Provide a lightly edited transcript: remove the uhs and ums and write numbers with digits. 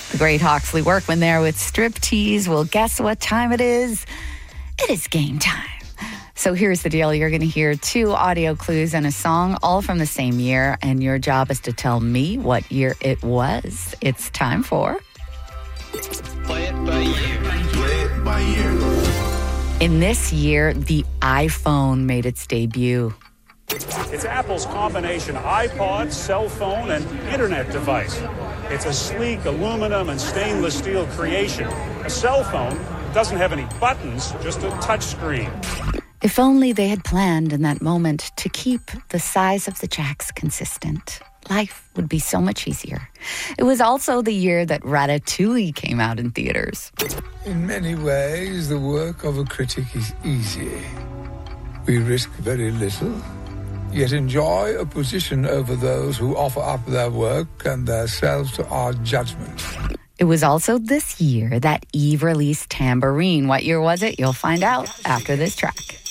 The great Hawksley Workman there with Striptease. Well, guess what time it is? It is game time. So here's the deal. You're going to hear 2 audio clues and a song, all from the same year, and your job is to tell me what year it was. It's time for... Play it by ear. Play it by ear. In this year, the iPhone made its debut. It's Apple's combination iPod, cell phone, and internet device. It's a sleek aluminum and stainless steel creation. A cell phone doesn't have any buttons, just a touch screen. If only they had planned in that moment to keep the size of the jacks consistent, life would be so much easier. It was also the year that Ratatouille came out in theaters. In many ways, the work of a critic is easy. We risk very little, yet enjoy a position over those who offer up their work and themselves to our judgment. It was also this year that Eve released Tambourine. What year was it? You'll find out after this track.